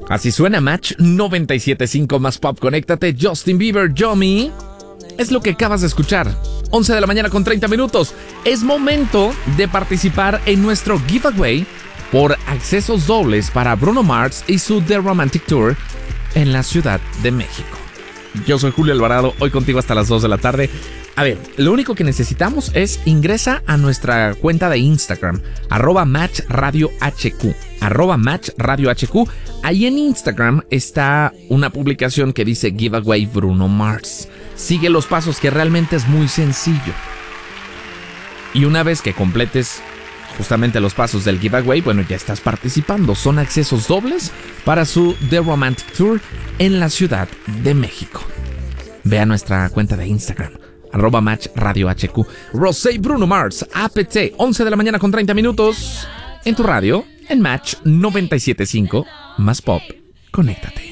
Así suena Match 97.5 más pop. Conéctate, Justin Bieber, Yomi. Es lo que acabas de escuchar. 11 de la mañana con 30 minutos. Es momento de participar en nuestro giveaway por accesos dobles para Bruno Mars y su The Romantic Tour en la Ciudad de México. Yo soy Julio Alvarado, hoy contigo hasta las 2 de la tarde. A ver, lo único que necesitamos es ingresa a nuestra cuenta de Instagram, @MatchRadioHQ, @MatchRadioHQ. Ahí en Instagram está una publicación que dice Giveaway Bruno Mars. Sigue los pasos, que realmente es muy sencillo. Y una vez que completes justamente los pasos del giveaway, bueno, ya estás participando. Son accesos dobles para su The Romantic Tour en la Ciudad de México. Ve a nuestra cuenta de Instagram, @MatchRadioHQ. Rosé Bruno Mars, APT, 11 de la mañana con 30 minutos. En tu radio, en Match 97.5, más pop. Conéctate.